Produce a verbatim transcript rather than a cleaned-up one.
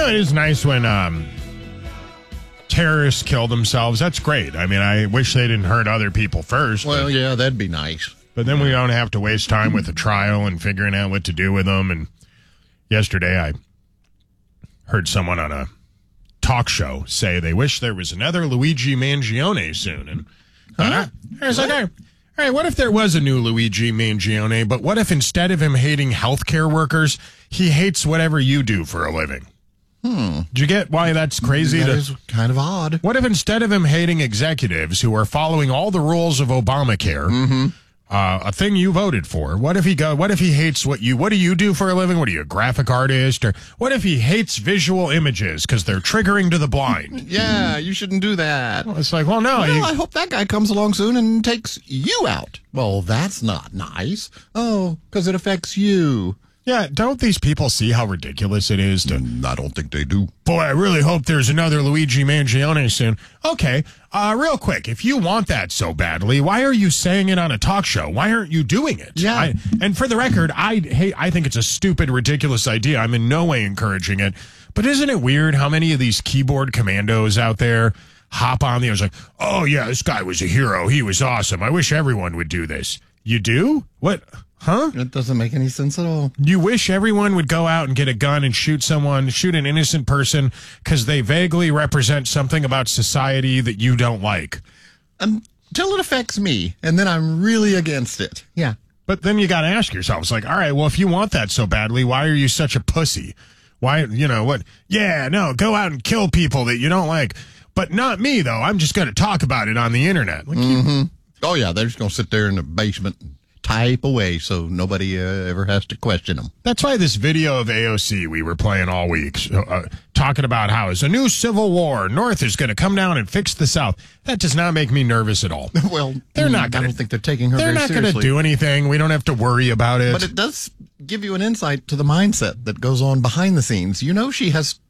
know, it is nice when um, terrorists kill themselves. That's great. I mean, I wish they didn't hurt other people first. Well, but, yeah, that'd be nice. But then we don't have to waste time with a trial and figuring out what to do with them. And yesterday I heard someone on a talk show say they wish there was another Luigi Mangione soon. And huh? I was like, all right, all right, what if there was a new Luigi Mangione, but what if instead of him hating healthcare workers, he hates whatever you do for a living? Hmm. Did you get why that's crazy? That to, is kind of odd. What if instead of him hating executives who are following all the rules of Obamacare, mm-hmm. uh, a thing you voted for, what if he go? What if he hates what you? What do you do for a living? What are you, a graphic artist? Or what if he hates visual images because they're triggering to the blind? Yeah, you shouldn't do that. Well, it's like, well, no. Well, you, I hope that guy comes along soon and takes you out. Well, that's not nice. Oh, because it affects you. Yeah, don't these people see how ridiculous it is to... I don't think they do. Boy, I really hope there's another Luigi Mangione soon. Okay, uh, real quick, if you want that so badly, why are you saying it on a talk show? Why aren't you doing it? Yeah. I, and for the record, I hey, I think it's a stupid, ridiculous idea. I'm in no way encouraging it. But isn't it weird how many of these keyboard commandos out there hop on the... I was like, oh, yeah, this guy was a hero. He was awesome. I wish everyone would do this. You do? What... Huh? It doesn't make any sense at all. You wish everyone would go out and get a gun and shoot someone, shoot an innocent person, because they vaguely represent something about society that you don't like. Until it affects me, and then I'm really against it. Yeah. But then you got to ask yourself, it's like, all right, well, if you want that so badly, why are you such a pussy? Why, you know, what? Yeah, no, go out and kill people that you don't like. But not me, though. I'm just going to talk about it on the internet. Like, mm-hmm. you, oh, yeah, they're just going to sit there in the basement and type away so nobody uh, ever has to question them. That's why this video of A O C we were playing all week, uh, talking about how it's a new civil war, North is going to come down and fix the South. That does not make me nervous at all. Well, they're not gonna, I don't think they're taking her They're very not going to seriously. do anything. We don't have to worry about it. But it does give you an insight to the mindset that goes on behind the scenes. You know she has